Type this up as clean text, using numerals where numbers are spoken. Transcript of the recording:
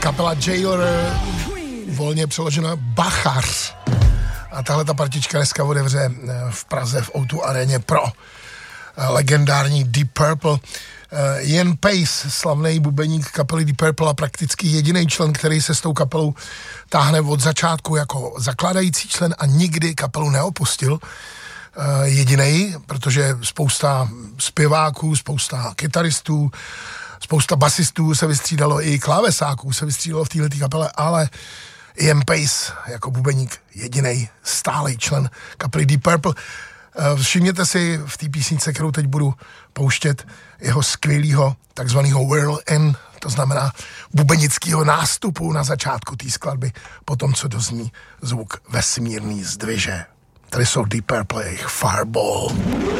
Kapela Jailer, volně přeloženo Bachař. A tahle ta partička dneska odevře v Praze v O2 aréně pro legendární Deep Purple. Ian Pace, slavný bubeník kapely Deep Purple a prakticky jediný člen, který se s tou kapelou táhne od začátku jako zakládající člen a nikdy kapelu neopustil. Jedinej, protože spousta zpěváků, spousta kytaristů, spousta basistů se vystřídalo, i klávesáků se vystřídalo v této kapele, ale Ian Pace jako bubeník jedinej stálej člen kapely Deep Purple. Všimněte si v té písničce, kterou teď budu pouštět, jeho skvělýho takzvanýho whirl in, to znamená bubenického nástupu na začátku té skladby, potom co dozní zvuk vesmírný zdviže. Tady jsou Deep Purple, jejich Fireball.